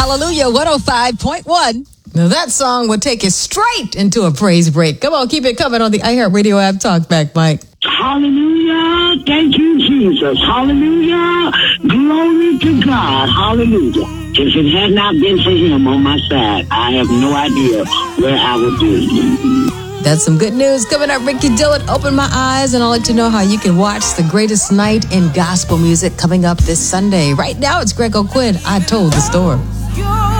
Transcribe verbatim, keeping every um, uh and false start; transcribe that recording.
Hallelujah one oh five point one. Now that song will take you straight into a praise break. Come on, keep it coming on the iHeartRadio app. Talk back, Mike. Hallelujah. Thank you, Jesus. Hallelujah. Glory to God. Hallelujah. If it had not been for him on my side, I have no idea where I would be. That's some good news. Coming up, Ricky Dillard, Open My Eyes, and I'll let you know how you can watch the greatest night in gospel music coming up this Sunday. Right now, it's Greg O'Quinn. I Told the Story.